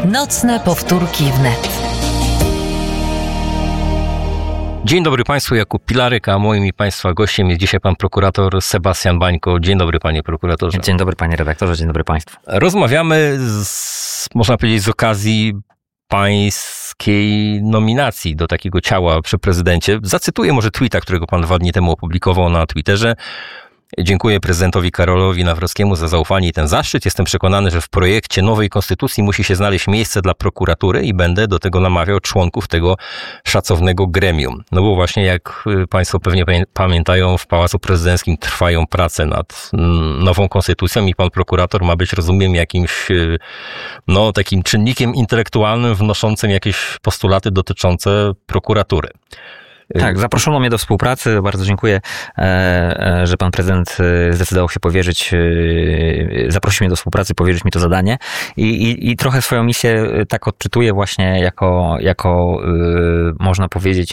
Nocne powtórki wnet. Dzień dobry Państwu, Jakub Pilaryk, a moim i Państwa gościem jest dzisiaj pan prokurator Sebastian Bańko. Dzień dobry panie prokuratorze. Dzień dobry panie redaktorze, dzień dobry Państwu. Rozmawiamy można powiedzieć z okazji pańskiej nominacji do takiego ciała przy prezydencie. Zacytuję może tweeta, którego pan 2 dni temu opublikował na Twitterze. Dziękuję prezydentowi Karolowi Nawrockiemu za zaufanie i ten zaszczyt. Jestem przekonany, że w projekcie nowej konstytucji musi się znaleźć miejsce dla prokuratury i będę do tego namawiał członków tego szacownego gremium. No bo właśnie jak Państwo pewnie pamiętają, w Pałacu Prezydenckim trwają prace nad nową konstytucją i pan prokurator ma być, rozumiem, jakimś takim czynnikiem intelektualnym wnoszącym jakieś postulaty dotyczące prokuratury. Tak, zaproszono mnie do współpracy. Bardzo dziękuję, że pan prezydent zdecydował się zaprosił mnie do współpracy, powierzyć mi to zadanie. I trochę swoją misję tak odczytuję właśnie jako można powiedzieć,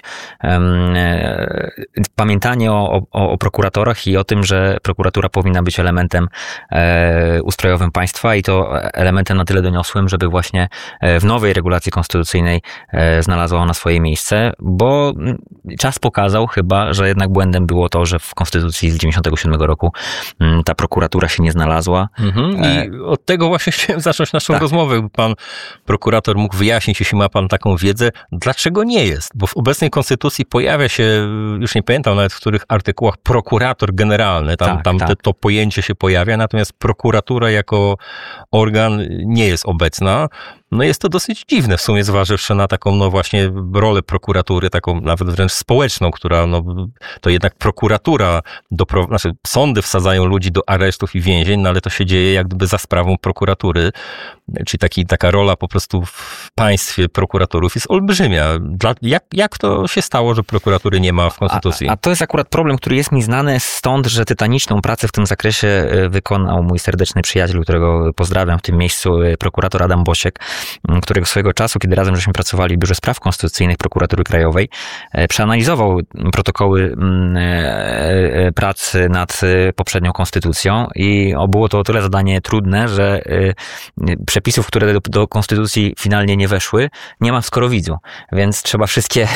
pamiętanie o prokuratorach i o tym, że prokuratura powinna być elementem ustrojowym państwa i to elementem na tyle doniosłym, żeby właśnie w nowej regulacji konstytucyjnej znalazła ona swoje miejsce, bo czas pokazał chyba, że jednak błędem było to, że w Konstytucji z 1997 roku ta prokuratura się nie znalazła. I od tego właśnie chciałem zacząć naszą rozmowę, by pan prokurator mógł wyjaśnić, jeśli ma pan taką wiedzę, dlaczego nie jest. Bo w obecnej Konstytucji pojawia się, już nie pamiętam nawet w których artykułach, prokurator generalny. To pojęcie się pojawia, natomiast prokuratura jako organ nie jest obecna. No jest to dosyć dziwne w sumie, zważywszy na taką właśnie rolę prokuratury, taką nawet wręcz społeczną, która to jednak prokuratura, sądy wsadzają ludzi do aresztów i więzień, ale to się dzieje jak gdyby za sprawą prokuratury, czyli taka rola po prostu w państwie prokuratorów jest olbrzymia. Jak to się stało, że prokuratury nie ma w Konstytucji? A to jest akurat problem, który jest mi znany stąd, że tytaniczną pracę w tym zakresie wykonał mój serdeczny przyjaciel, którego pozdrawiam w tym miejscu, prokurator Adam Bosiek, którego swojego czasu, kiedy razem żeśmy pracowali w Biurze Spraw Konstytucyjnych Prokuratury Krajowej, przeanalizował protokoły pracy nad poprzednią konstytucją i było to o tyle zadanie trudne, że przepisów, które do konstytucji finalnie nie weszły, nie ma w skorowidzu, więc trzeba wszystkie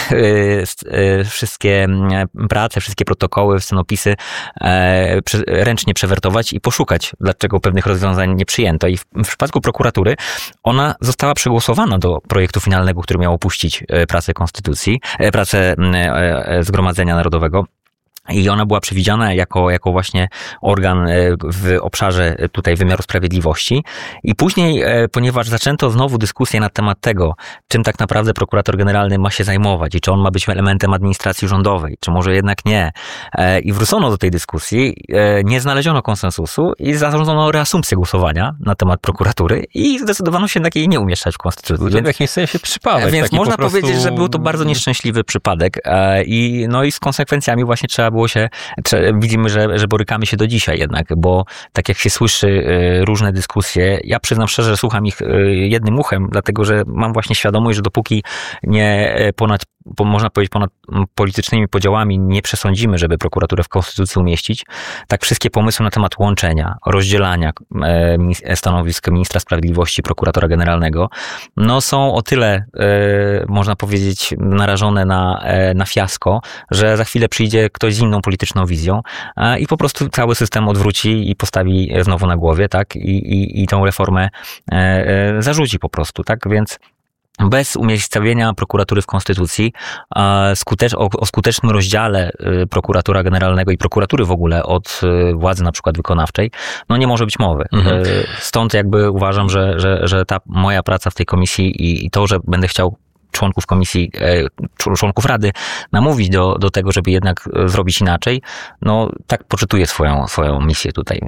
prace, wszystkie protokoły, scenopisy ręcznie przewertować i poszukać, dlaczego pewnych rozwiązań nie przyjęto. I w przypadku prokuratury ona została przegłosowana do projektu finalnego, który miał opuścić pracę Zgromadzenia Narodowego. I ona była przewidziana jako właśnie organ w obszarze tutaj wymiaru sprawiedliwości. I później, ponieważ zaczęto znowu dyskusję na temat tego, czym tak naprawdę prokurator generalny ma się zajmować i czy on ma być elementem administracji rządowej, czy może jednak nie. I wrócono do tej dyskusji, nie znaleziono konsensusu i zarządzono reasumpcję głosowania na temat prokuratury i zdecydowano się jednak jej nie umieszczać w Konstytucji. W jakimś sensie przypadek. Więc można powiedzieć, że był to bardzo nieszczęśliwy przypadek i z konsekwencjami właśnie widzimy, że borykamy się do dzisiaj jednak, bo tak jak się słyszy różne dyskusje, ja przyznam szczerze, że słucham ich jednym uchem, dlatego że mam właśnie świadomość, że dopóki można powiedzieć ponad politycznymi podziałami nie przesądzimy, żeby prokuraturę w Konstytucji umieścić, tak wszystkie pomysły na temat łączenia, rozdzielania stanowisk ministra sprawiedliwości, prokuratora generalnego, są o tyle, można powiedzieć, narażone na fiasko, że za chwilę przyjdzie ktoś z inną polityczną wizją i po prostu cały system odwróci i postawi znowu na głowie, tak? I tą reformę zarzuci po prostu, tak? Więc bez umiejscowienia prokuratury w Konstytucji, o skutecznym rozdziale prokuratora generalnego i prokuratury w ogóle od władzy na przykład wykonawczej, nie może być mowy. Stąd jakby uważam, że ta moja praca w tej komisji i to, że będę chciał członków komisji, członków Rady namówić do tego, żeby jednak zrobić inaczej, tak poczytuję swoją misję tutaj.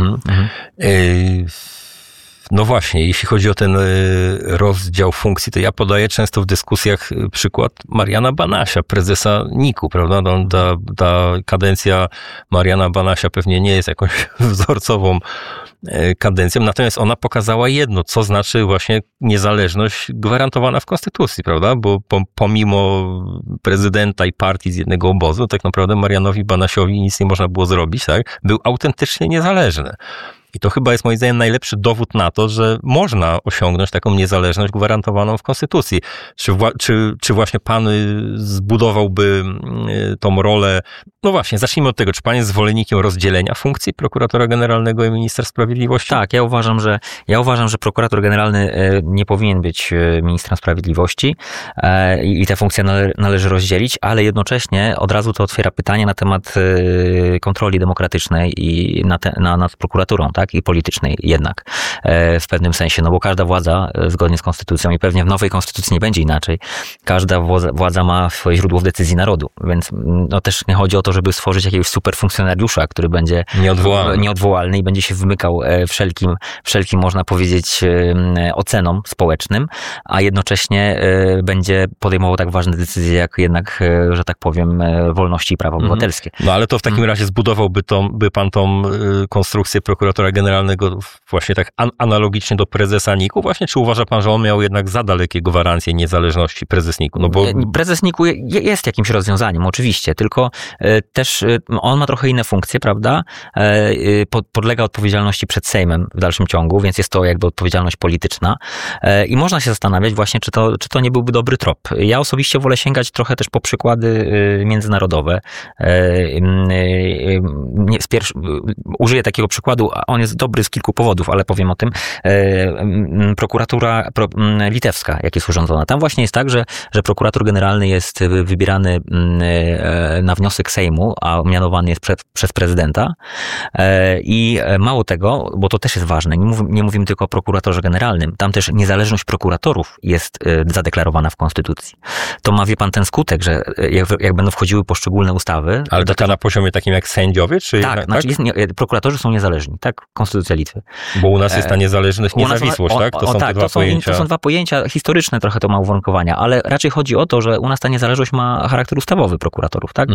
No właśnie, jeśli chodzi o ten rozdział funkcji, to ja podaję często w dyskusjach przykład Mariana Banasia, prezesa NIK-u, prawda? Ta kadencja Mariana Banasia pewnie nie jest jakąś wzorcową kadencją, natomiast ona pokazała jedno, co znaczy właśnie niezależność gwarantowana w Konstytucji, prawda? Bo pomimo prezydenta i partii z jednego obozu, tak naprawdę Marianowi Banasiowi nic nie można było zrobić, tak? Był autentycznie niezależny. I to chyba jest moim zdaniem najlepszy dowód na to, że można osiągnąć taką niezależność gwarantowaną w Konstytucji. Czy właśnie pan zbudowałby tą rolę, no właśnie, zacznijmy od tego, czy pan jest zwolennikiem rozdzielenia funkcji prokuratora generalnego i ministra sprawiedliwości? Tak, ja uważam, że prokurator generalny nie powinien być ministrem sprawiedliwości i te funkcje należy rozdzielić, ale jednocześnie od razu to otwiera pytanie na temat kontroli demokratycznej i nad prokuraturą, tak, i politycznej jednak w pewnym sensie, no bo każda władza zgodnie z konstytucją i pewnie w nowej konstytucji nie będzie inaczej, każda władza ma swoje źródło w decyzji narodu, więc no też nie chodzi o to, żeby stworzyć jakiegoś superfunkcjonariusza, który będzie nieodwołalny i będzie się wymykał wszelkim można powiedzieć ocenom społecznym, a jednocześnie będzie podejmował tak ważne decyzje jak jednak, że tak powiem, wolności i prawa obywatelskie. No ale to w takim razie zbudowałby pan tą konstrukcję prokuratora generalnego właśnie tak analogicznie do prezesa NIK-u właśnie, czy uważa pan, że on miał jednak za dalekie gwarancje niezależności prezes NIK-u? No bo... Prezes NIK-u jest jakimś rozwiązaniem, oczywiście, tylko też on ma trochę inne funkcje, prawda? Podlega odpowiedzialności przed Sejmem w dalszym ciągu, więc jest to jakby odpowiedzialność polityczna i można się zastanawiać właśnie, czy to nie byłby dobry trop. Ja osobiście wolę sięgać trochę też po przykłady międzynarodowe. Użyję takiego przykładu, on jest dobry z kilku powodów, ale powiem o tym. Prokuratura litewska, jak jest urządzona. Tam właśnie jest tak, że prokurator generalny jest wybierany na wniosek Sejmu, a mianowany jest przez prezydenta. I mało tego, bo to też jest ważne, nie mówimy tylko o prokuratorze generalnym, tam też niezależność prokuratorów jest zadeklarowana w Konstytucji. To ma, wie pan, ten skutek, że jak będą wchodziły poszczególne ustawy... Ale to na poziomie takim jak sędziowie? Czy tak, znaczy prokuratorzy są niezależni, tak? Konstytucja Litwy. Bo u nas jest ta niezależność, niezawisłość, tak? To są te dwa pojęcia. To są dwa pojęcia historyczne, trochę to ma uwarunkowania, ale raczej chodzi o to, że u nas ta niezależność ma charakter ustawowy prokuratorów, tak?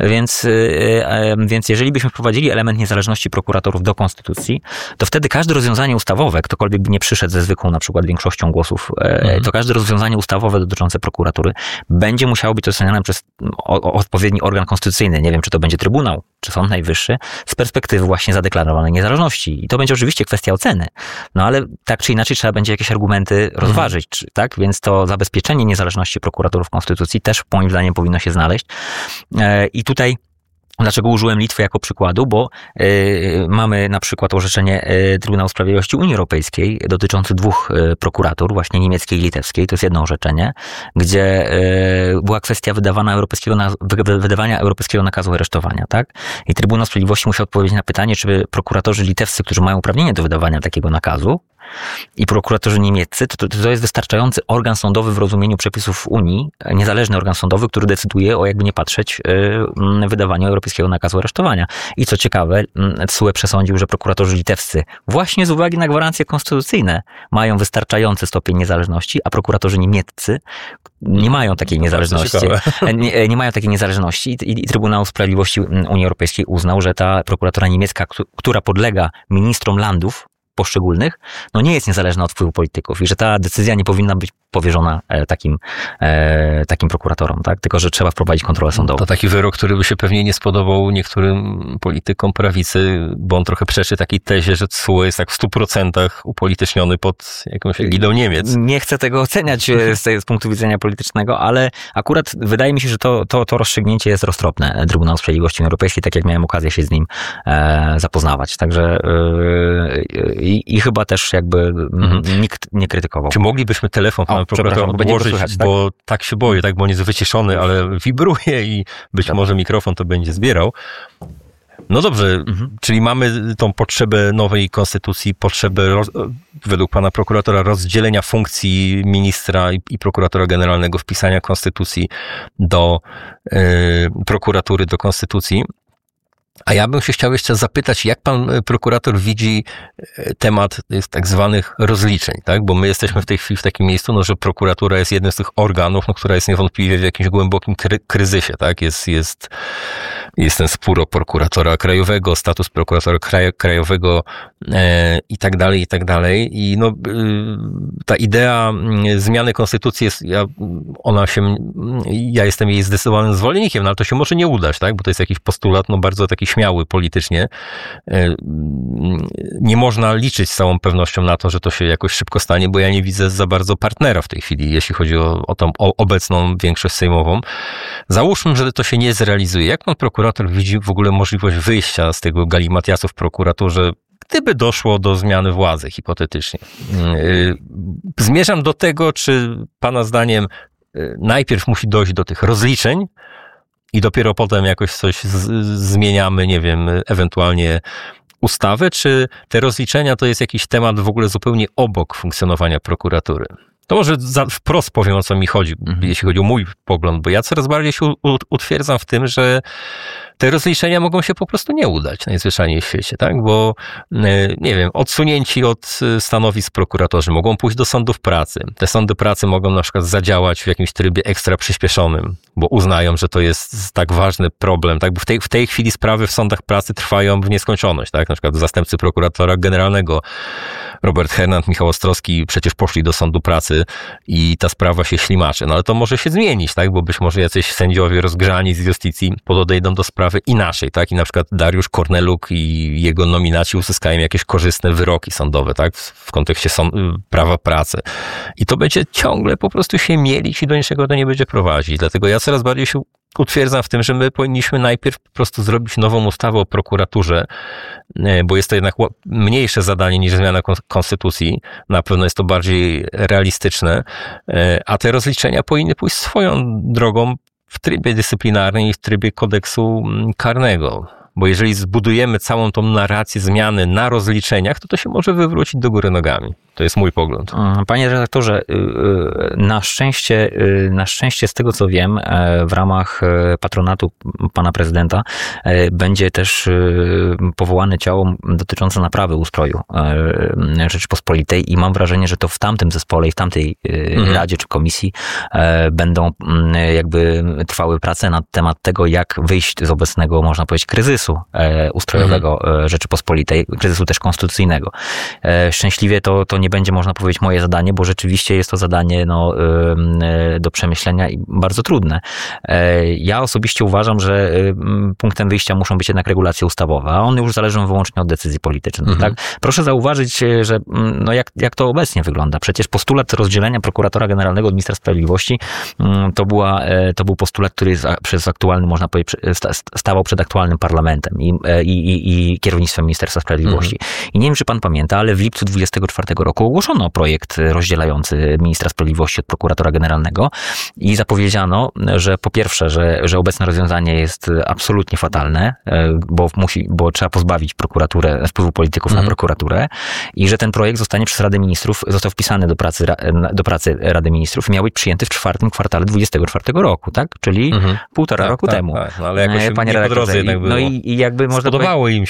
Więc jeżeli byśmy wprowadzili element niezależności prokuratorów do Konstytucji, to wtedy każde rozwiązanie ustawowe, ktokolwiek by nie przyszedł ze zwykłą na przykład większością głosów, to każde rozwiązanie ustawowe dotyczące prokuratury będzie musiało być oceniane przez odpowiedni organ konstytucyjny. Nie wiem, czy to będzie Trybunał, czy Sąd Najwyższy, z perspektywy właśnie zadeklarowanej niezależności. I to będzie oczywiście kwestia oceny. No ale tak czy inaczej trzeba będzie jakieś argumenty rozważyć, tak? Więc to zabezpieczenie niezależności prokuratorów w Konstytucji też moim zdaniem powinno się znaleźć. I tutaj dlaczego użyłem Litwy jako przykładu? Bo mamy na przykład orzeczenie Trybunału Sprawiedliwości Unii Europejskiej dotyczące dwóch prokuratur, właśnie niemieckiej i litewskiej. To jest jedno orzeczenie, gdzie była kwestia wydawania europejskiego nakazu aresztowania, tak? I Trybunał Sprawiedliwości musiał odpowiedzieć na pytanie, czy prokuratorzy litewscy, którzy mają uprawnienie do wydawania takiego nakazu, i prokuratorzy niemieccy, to jest wystarczający organ sądowy w rozumieniu przepisów Unii, niezależny organ sądowy, który decyduje o, jakby nie patrzeć, wydawaniu europejskiego nakazu aresztowania. I co ciekawe, TSUE przesądził, że prokuratorzy litewscy właśnie z uwagi na gwarancje konstytucyjne mają wystarczający stopień niezależności, a prokuratorzy niemieccy nie mają takiej niezależności. Nie mają takiej niezależności i Trybunał Sprawiedliwości Unii Europejskiej uznał, że ta prokuratura niemiecka, która podlega ministrom landów poszczególnych, no nie jest niezależna od wpływu polityków i że ta decyzja nie powinna być powierzona takim prokuratorom, tak? Tylko że trzeba wprowadzić kontrolę sądową. To taki wyrok, który by się pewnie nie spodobał niektórym politykom prawicy, bo on trochę przeczy takiej tezie, że TSUE jest tak w 100% upolityczniony pod jakąś egidą Niemiec. Nie chcę tego oceniać z punktu widzenia politycznego, ale akurat wydaje mi się, że to rozstrzygnięcie jest roztropne Trybunału Sprawiedliwości Unii Europejskiej, tak jak miałem okazję się z nim zapoznawać. Także i chyba też jakby nikt nie krytykował. Czy moglibyśmy telefon pana prokuratora odłożyć, słychać, tak? Bo tak się boję, tak, bo on jest wyciszony, ale wibruje i być może mikrofon to będzie zbierał. No dobrze, czyli mamy tą potrzebę nowej konstytucji, potrzebę według pana prokuratora rozdzielenia funkcji ministra i prokuratora generalnego, wpisania konstytucji do prokuratury, do konstytucji. A ja bym się chciał jeszcze zapytać, jak pan prokurator widzi temat tak zwanych rozliczeń, tak? Bo my jesteśmy w tej chwili w takim miejscu, no, że prokuratura jest jednym z tych organów, no, która jest niewątpliwie w jakimś głębokim kryzysie, tak? Jest jest ten spór o prokuratora krajowego, status prokuratora krajowego i tak dalej. I no, ta idea zmiany konstytucji jest, ja jestem jej zdecydowanym zwolennikiem, no ale to się może nie udać, tak? Bo to jest jakiś postulat, no bardzo taki śmiały politycznie. Nie można liczyć z całą pewnością na to, że to się jakoś szybko stanie, bo ja nie widzę za bardzo partnera w tej chwili, jeśli chodzi o tą obecną większość sejmową. Załóżmy, że to się nie zrealizuje. Jak pan prokurator widzi w ogóle możliwość wyjścia z tego galimatiasu w prokuraturze, gdyby doszło do zmiany władzy, hipotetycznie? Zmierzam do tego, czy pana zdaniem najpierw musi dojść do tych rozliczeń i dopiero potem jakoś coś zmieniamy, nie wiem, ewentualnie ustawę, czy te rozliczenia to jest jakiś temat w ogóle zupełnie obok funkcjonowania prokuratury? To może wprost powiem, o co mi chodzi, jeśli chodzi o mój pogląd, bo ja coraz bardziej się utwierdzam w tym, że te rozliczenia mogą się po prostu nie udać najzwyczajniej w świecie, tak? Bo, nie wiem, odsunięci od stanowisk prokuratorzy mogą pójść do sądów pracy. Te sądy pracy mogą na przykład zadziałać w jakimś trybie ekstra przyspieszonym, bo uznają, że to jest tak ważny problem, tak? Bo w tej chwili sprawy w sądach pracy trwają w nieskończoność, tak? Na przykład zastępcy prokuratora generalnego Robert Hernand, Michał Ostrowski przecież poszli do sądu pracy i ta sprawa się ślimaczy. No ale to może się zmienić, tak? Bo być może jacyś sędziowie rozgrzani z justycji podejdą do sprawy inaczej, tak? I na przykład Dariusz Korneluk i jego nominaci uzyskają jakieś korzystne wyroki sądowe, tak? W kontekście prawa pracy. I to będzie ciągle po prostu się mielić i do niczego to nie będzie prowadzić. Dlatego ja coraz bardziej się utwierdzam w tym, że my powinniśmy najpierw po prostu zrobić nową ustawę o prokuraturze, bo jest to jednak mniejsze zadanie niż zmiana konstytucji. Na pewno jest to bardziej realistyczne, a te rozliczenia powinny pójść swoją drogą w trybie dyscyplinarnym i w trybie kodeksu karnego. Bo jeżeli zbudujemy całą tą narrację zmiany na rozliczeniach, to się może wywrócić do góry nogami. To jest mój pogląd. Panie redaktorze, na szczęście z tego co wiem, w ramach patronatu pana prezydenta będzie też powołane ciało dotyczące naprawy ustroju Rzeczypospolitej i mam wrażenie, że to w tamtym zespole i w tamtej radzie czy komisji będą jakby trwały prace na temat tego, jak wyjść z obecnego, można powiedzieć, kryzysu ustrojowego Rzeczypospolitej, kryzysu też konstytucyjnego. Szczęśliwie to nie będzie, można powiedzieć, moje zadanie, bo rzeczywiście jest to zadanie do przemyślenia i bardzo trudne. Ja osobiście uważam, że punktem wyjścia muszą być jednak regulacje ustawowe, a one już zależą wyłącznie od decyzji politycznych. Tak? Proszę zauważyć, że jak to obecnie wygląda. Przecież postulat rozdzielenia prokuratora generalnego od ministra sprawiedliwości to był postulat, który przez aktualny, można powiedzieć, stawał przed aktualnym parlamentem i kierownictwem Ministerstwa Sprawiedliwości. I nie wiem, czy pan pamięta, ale w lipcu 2024 roku ogłoszono projekt rozdzielający ministra sprawiedliwości od prokuratora generalnego i zapowiedziano, że po pierwsze, że obecne rozwiązanie jest absolutnie fatalne, bo trzeba pozbawić prokuraturę wpływu polityków na prokuraturę i że ten projekt zostanie przez Radę Ministrów, został wpisany do pracy Rady Ministrów i miał być przyjęty w czwartym kwartale 2024 roku, tak? Czyli półtora roku temu. Tak, no ale jakoś panie nie po drodze jednak było. No i jakby można spodobało im